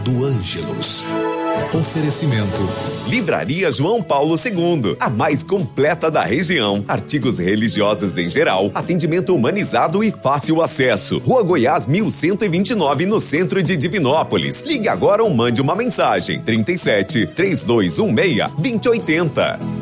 do Ângelus. Oferecimento. Livraria João Paulo II, a mais completa da região. Artigos religiosos em geral, atendimento humanizado e fácil acesso. Rua Goiás 1129, no centro de Divinópolis. Ligue agora ou mande uma mensagem. 37 3216 2080.